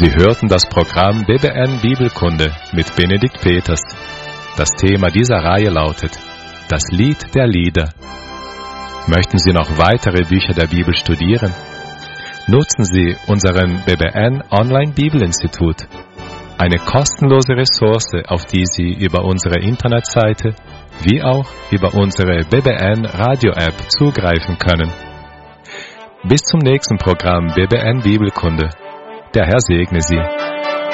Sie hörten das Programm BBN Bibelkunde mit Benedikt Peters. Das Thema dieser Reihe lautet Das Lied der Lieder. Möchten Sie noch weitere Bücher der Bibel studieren? Nutzen Sie unseren BBN Online Bibelinstitut, eine kostenlose Ressource, auf die Sie über unsere Internetseite wie auch über unsere BBN Radio App zugreifen können. Bis zum nächsten Programm BBN Bibelkunde. Der Herr segne Sie.